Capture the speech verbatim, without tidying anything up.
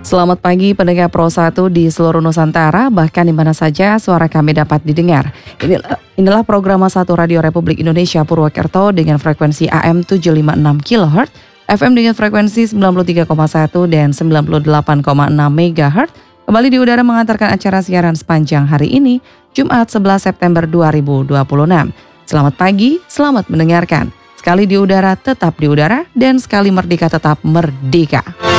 Selamat pagi pendengar Pro satu di seluruh Nusantara, bahkan di mana saja suara kami dapat didengar. Inilah, inilah program satu Radio Republik Indonesia Purwokerto dengan frekuensi A M tujuh lima enam kilohertz, F M dengan frekuensi sembilan puluh tiga koma satu dan sembilan puluh delapan koma enam megahertz. Kembali di udara mengantarkan acara siaran sepanjang hari ini, Jumat sebelas September dua ribu dua puluh enam. Selamat pagi, selamat mendengarkan. Sekali di udara tetap di udara dan sekali merdeka tetap merdeka.